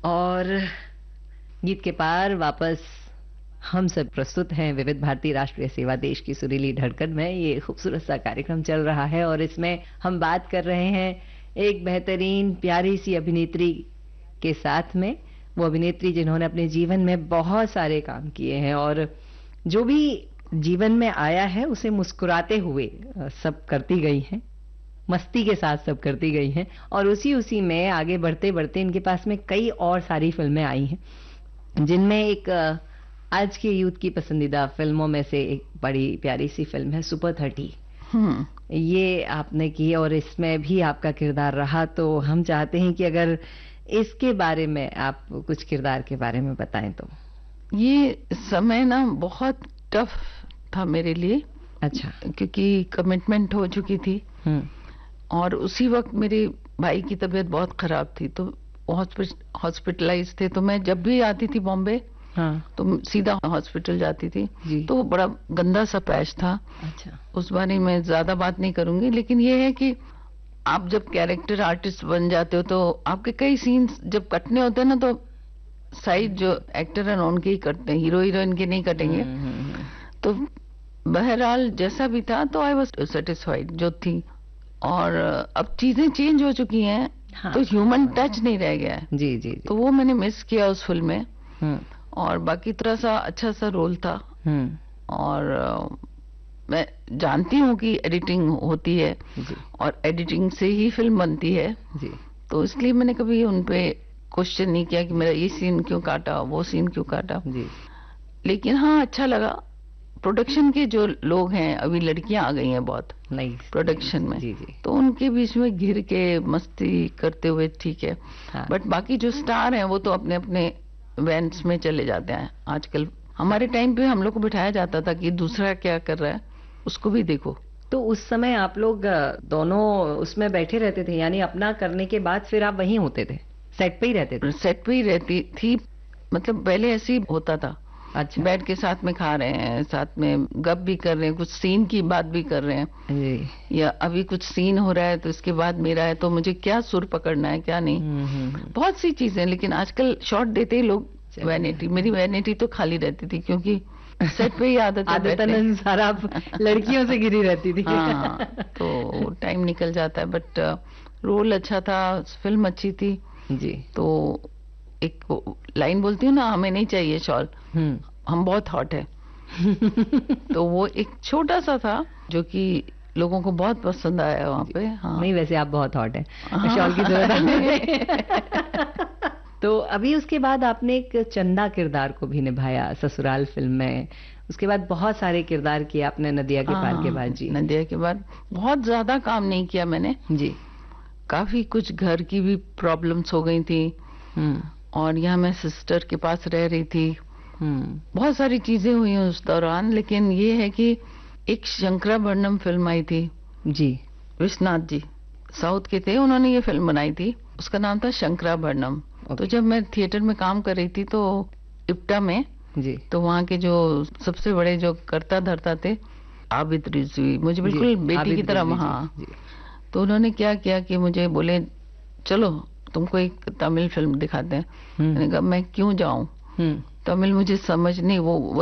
और गीत के पार वापस हम सब प्रस्तुत हैं विविध भारती राष्ट्रीय सेवा देश की सुरीली धड़कन में। ये खूबसूरत सा कार्यक्रम चल रहा है और इसमें हम बात कर रहे हैं एक बेहतरीन प्यारी सी अभिनेत्री के साथ में। वो अभिनेत्री जिन्होंने अपने जीवन में बहुत सारे काम किए हैं और जो भी जीवन में आया है उसे मुस्कुराते हुए सब करती गई हैं, मस्ती के साथ सब करती गई हैं और उसी में आगे बढ़ते बढ़ते इनके पास में कई और सारी फिल्में आई हैं, जिनमें एक आज के यूथ की पसंदीदा फिल्मों में से एक बड़ी प्यारी सी फिल्म है सुपर 30। ये आपने की और इसमें भी आपका किरदार रहा, तो हम चाहते हैं कि अगर इसके बारे में आप कुछ किरदार के बारे में बताएं तो। ये समय ना बहुत टफ था मेरे लिए। अच्छा। क्योंकि कमिटमेंट हो चुकी थी और उसी वक्त मेरे भाई की तबीयत बहुत खराब थी, तो हॉस्पिटलाइज थे। तो मैं जब भी आती थी बॉम्बे तो सीधा हॉस्पिटल जाती थी। तो बड़ा गंदा सा पैच था। अच्छा। उस बारे में ज्यादा बात नहीं करूंगी, लेकिन ये है कि आप जब कैरेक्टर आर्टिस्ट बन जाते हो तो आपके कई सीन्स जब कटने होते हैं ना, तो साइड जो एक्टर है उनके ही कटते हैं, हीरो हीरोइन के नहीं कटेंगे। तो बहरहाल जैसा भी था तो आई वाज सेटिस्फाइड जो थी। और अब चीजें चेंज हो चुकी हैं। तो ह्यूमन टच नहीं रह गया है। जी। तो वो मैंने मिस किया उस फिल्म में। और बाकी तरह सा अच्छा सा रोल था। और मैं जानती हूँ कि एडिटिंग होती है और एडिटिंग से ही फिल्म बनती है जी। तो इसलिए मैंने कभी उन पे क्वेश्चन नहीं किया कि मेरा ये सीन क्यों काटा, वो सीन क्यों काटा जी। लेकिन हाँ, अच्छा लगा। प्रोडक्शन के जो लोग हैं, अभी लड़कियां आ गई हैं बहुत नई प्रोडक्शन में। जी। तो उनके बीच में घिर के मस्ती करते हुए ठीक है। बट बाकी जो स्टार हैं वो तो अपने अपने इवेंट्स में चले जाते हैं आजकल। हमारे टाइम पे हम लोग को बिठाया जाता था कि दूसरा क्या कर रहा है उसको भी देखो। तो उस समय आप लोग दोनों उसमें बैठे रहते थे, यानी अपना करने के बाद फिर आप वहीं होते थे, सेट पे ही रहते थे? सेट पे ही रहती थी, मतलब पहले ऐसे ही होता था। अच्छा। बैठ के साथ में खा रहे हैं, साथ में गप भी कर रहे हैं, कुछ सीन की बात भी कर रहे हैं जी। या अभी कुछ सीन हो रहा है तो इसके बाद मेरा है तो मुझे क्या सुर पकड़ना है क्या नहीं। बहुत सी चीजें। लेकिन आजकल शॉट देते ही लोग वैनिटी, मेरी वैनिटी तो खाली रहती थी क्योंकि सेट पे ही आदतन अनुसार आप लड़कियों से घिरी रहती थी। हाँ, तो टाइम निकल जाता है। बट रोल अच्छा था, फिल्म अच्छी थी जी। तो एक लाइन बोलती हूँ ना, हमें नहीं चाहिए शॉल, हम बहुत हॉट है। तो वो एक छोटा सा था जो कि लोगों को बहुत पसंद आया वहाँ पे। हाँ। नहीं, वैसे आप बहुत हॉट है, शॉल की जरूरत नहीं। तो अभी उसके बाद आपने एक चंदा किरदार को भी निभाया ससुराल फिल्म में। उसके बाद बहुत सारे किरदार किए आपने नदिया के पार के बाद। जी। नदिया के बाद बहुत ज्यादा काम नहीं किया मैंने जी। काफी कुछ घर की भी प्रॉब्लम्स हो गई थी और यहाँ मैं सिस्टर के पास रह रही थी। बहुत सारी चीजें हुई उस दौरान। लेकिन ये है कि एक शंकराभरणम फिल्म आई थी जी, विश्वनाथ जी साउथ के थे, उन्होंने ये फिल्म बनाई थी, उसका नाम था शंकराभरणम। तो जब मैं थिएटर में काम कर रही थी तो इप्टा में जी, तो वहाँ के जो सबसे बड़े जो कर्ता धर्ता थे आबिद रिजवी, मुझे बिल्कुल बेटी की तरह। हाँ, तो उन्होंने क्या किया कि मुझे बोले चलो तुमको एक तमिल फिल्म दिखाते हैं। मैंने कहा मैं क्यों जाऊं, तमिल मुझे समझ नहीं। वो